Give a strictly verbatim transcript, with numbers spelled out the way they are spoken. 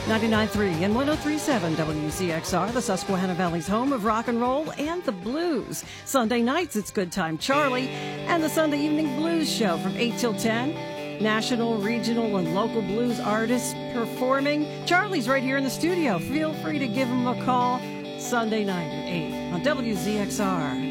ninety-nine point three and one oh three point seven W Z X R, the Susquehanna Valley's home of rock and roll and the blues. Sunday nights, it's Good Time Charlie and the Sunday Evening Blues Show from eight till ten. National, regional, and local blues artists performing. Charlie's right here in the studio. Feel free to give him a call Sunday night at eight on W Z X R.